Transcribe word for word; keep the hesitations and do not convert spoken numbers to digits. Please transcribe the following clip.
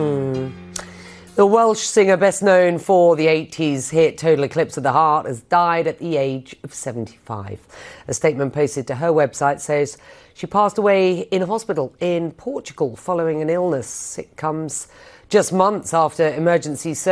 The Welsh singer, best known for the eighties hit Total Eclipse of the Heart, has died at the age of seventy-five. A statement posted to her website says she passed away in hospital in Portugal following an illness. It comes just months after emergency service